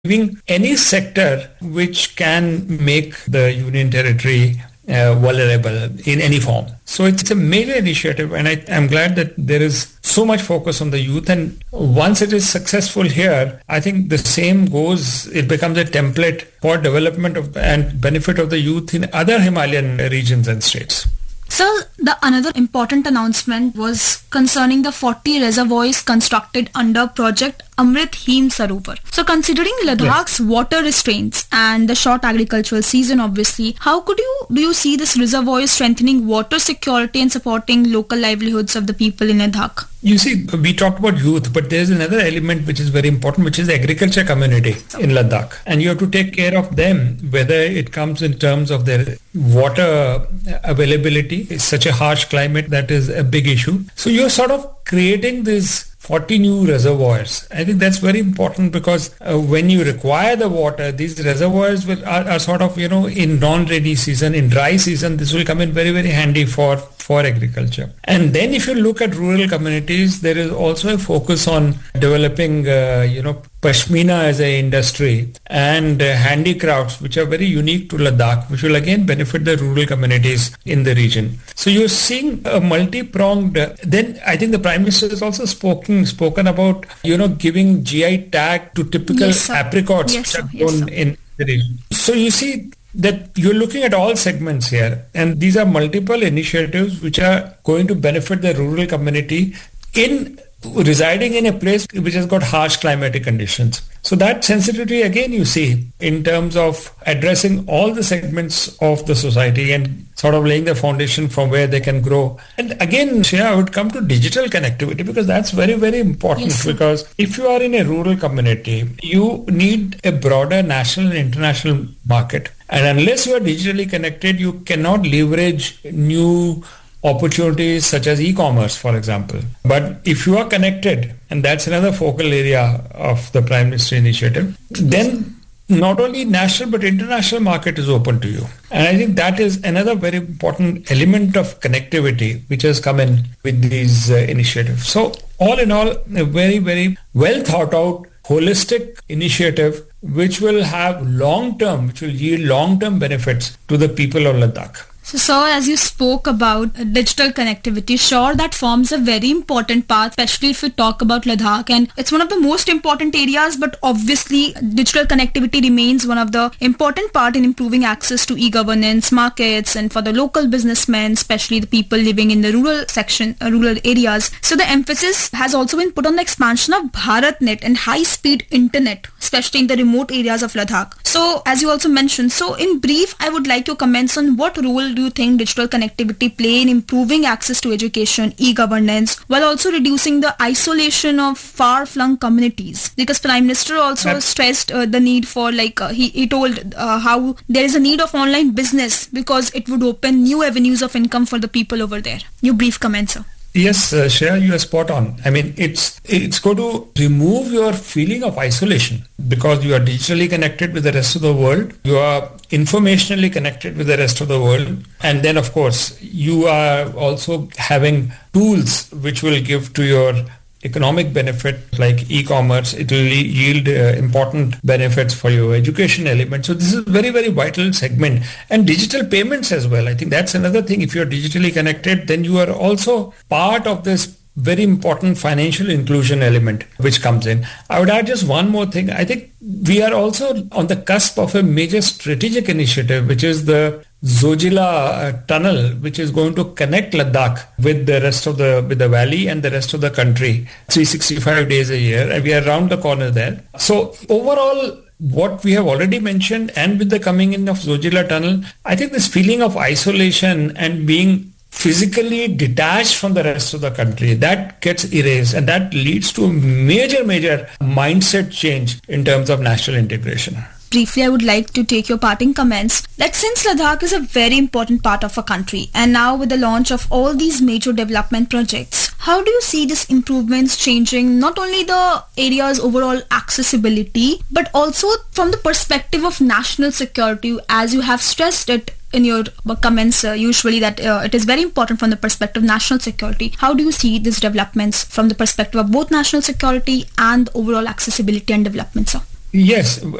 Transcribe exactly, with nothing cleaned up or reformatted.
removing any sector which can make the Union Territory uh, vulnerable in any form. So it's a major initiative, and I, I'm glad that there is so much focus on the youth. And once it is successful here, I think the same goes, it becomes a template for development of and benefit of the youth in other Himalayan regions and states. So the another important announcement was concerning the forty reservoirs constructed under Project Amrit Him Sarovar. So considering Ladakh's yes. water restraints and the short agricultural season, obviously, how could you do you see this reservoir strengthening water security and supporting local livelihoods of the people in Ladakh? You see, we talked about youth, but there's another element which is very important, which is the agriculture community in Ladakh. And you have to take care of them, whether it comes in terms of their water availability. It's such a harsh climate that is a big issue. So you're sort of creating this forty new reservoirs. I think that's very important because uh, when you require the water, these reservoirs will, are, are sort of, you know, in non-rainy season, in dry season, this will come in very, very handy for, for agriculture. And then if you look at rural communities, there is also a focus on developing, uh, you know, Pashmina as an industry and uh, handicrafts, which are very unique to Ladakh, which will again benefit the rural communities in the region. So you're seeing a multi-pronged, uh, then I think the Prime Minister has also spoken, spoken about, you know, giving G I tag to typical yes, apricots yes, which are yes, grown in the region. So you see that you're looking at all segments here, and these are multiple initiatives which are going to benefit the rural community in residing in a place which has got harsh climatic conditions. So that sensitivity again you see in terms of addressing all the segments of the society and sort of laying the foundation from where they can grow. And again, Shreya, I would come to digital connectivity because that's very, very important yes, because if you are in a rural community, you need a broader national and international market. And unless you are digitally connected, you cannot leverage new opportunities such as e-commerce, for example. But if you are connected, and that's another focal area of the Prime Minister initiative, then not only national but international market is open to you. And I think that is another very important element of connectivity which has come in with these uh, initiatives. So all in all, a very, very well thought out, holistic initiative which will have long-term, which will yield long-term benefits to the people of Ladakh. So, sir, as you spoke about digital connectivity, sure, that forms a very important part, especially if we talk about Ladakh, and it's one of the most important areas, but obviously digital connectivity remains one of the important part in improving access to e-governance, markets, and for the local businessmen, especially the people living in the rural section, uh, rural areas. So the emphasis has also been put on the expansion of BharatNet and high-speed internet, especially in the remote areas of Ladakh. So, as you also mentioned, so in brief, I would like your comments on what role do you think digital connectivity play in improving access to education, e-governance, while also reducing the isolation of far-flung communities? Because Prime Minister also That's stressed uh, the need for, like, uh, he, he told uh, how there is a need of online business because it would open new avenues of income for the people over there. Your brief comments, sir. Yes, uh, Shreya, you are spot on. I mean, it's it's going to remove your feeling of isolation because you are digitally connected with the rest of the world. You are informationally connected with the rest of the world. And then, of course, you are also having tools which will give to your economic benefit like e-commerce. It will yield uh, important benefits for your education element. So this is a very, very vital segment. And digital payments as well. I think that's another thing. If you're digitally connected, then you are also part of this very important financial inclusion element which comes in. I would add just one more thing. I think we are also on the cusp of a major strategic initiative, which is the Zojila uh, tunnel, which is going to connect Ladakh with the rest of the with the valley and the rest of the country three hundred sixty-five days a year, and we are around the corner there. So overall, what we have already mentioned, and with the coming in of Zojila tunnel, I think this feeling of isolation and being physically detached from the rest of the country, that gets erased, and that leads to a major, major mindset change in terms of national integration. Briefly, I would like to take your parting comments that since Ladakh is a very important part of our country, and now with the launch of all these major development projects, how do you see these improvements changing not only the area's overall accessibility, but also from the perspective of national security, as you have stressed it in your comments uh, usually that uh, it is very important from the perspective of national security. How do you see these developments from the perspective of both national security and overall accessibility and development, sir? Yes,